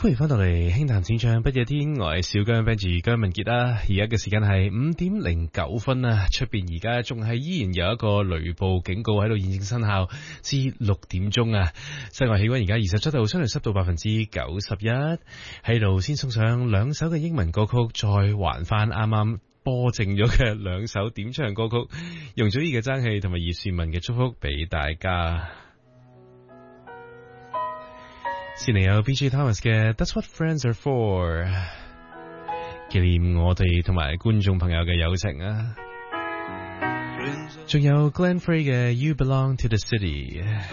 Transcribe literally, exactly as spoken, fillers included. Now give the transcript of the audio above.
歡迎翻到嚟輕談淺唱不夜天，我係小姜 Benji 姜文傑啊。而家嘅時間係五點零九分啊，出邊而家仲係依然有一個雷暴警告喺度現正生效至六點鐘啊。室外氣溫而家二十七度，相對濕度百分之九十一。喺度先送上兩首嘅英文歌曲，再還翻啱啱播剩咗嘅兩首點唱歌曲，容祖兒嘅爭氣同埋葉倩文嘅祝福俾大家。先嚟有 B J Thomas 嘅 That's What Friends Are For， 紀念我哋同埋觀眾朋友嘅友情啊。仲有 Glenn Frey 嘅 You Belong to the City。